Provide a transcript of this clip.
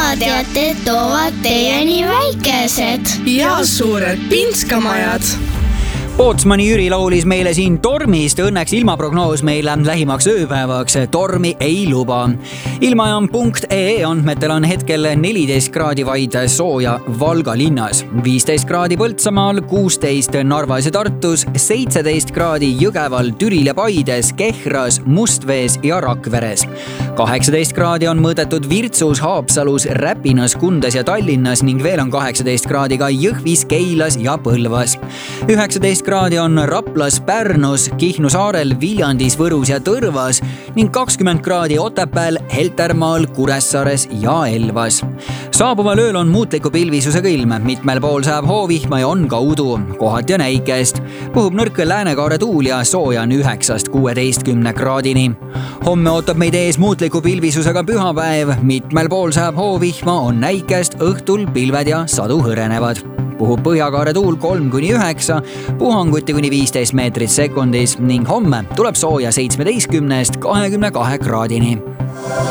linnateated toovad teieni väikesed ja suured Pinskamajad. Pootsmani Jüri laulis meile siin tormist, õnneks ilmaprognoos meile lähimaks ööpäevaks tormi ei luba. Ilmajaam.ee andmetel on hetkel 14 kraadi vaid sooja Valga linnas, 15 kraadi Põltsamaal, 16 Narvas ja Tartus, 17 kraadi Jõgeval, Türil ja Paides, Kehras, Mustvees ja Rakveres. 18 kraadi on mõõdetud Virtsus, Haapsalus, Räpinas, Kundas ja Tallinnas ning veel on 18 kraadi ka Jõhvis, Keilas ja Põlvas. 19 kraadi on Raplas, Pärnus, Kihnu saarel, Viljandis, Võrus ja Tõrvas ning 20 kraadi Otepääl, Heltermaal, Kuressaares ja Elvas. Saabuval ööl on muutliku pilvisusega ilm, mitmel pool sajab hoovihma ja on ka udu, kohati on äikest. Puhub nõrk läänekaare tuul ja sooja on 9–16 kraadini. Homme ootab meid ees muutliku pilvisusega pühapäev, mitmel pool sajab hoovihma, on äikest, õhtul pilved ja sadu hõrenevad. Puhub põhjakaare tuul 3–9, puhanguti kuni 15 meetrit sekundis ning homme tuleb sooja 17–22 kraadini.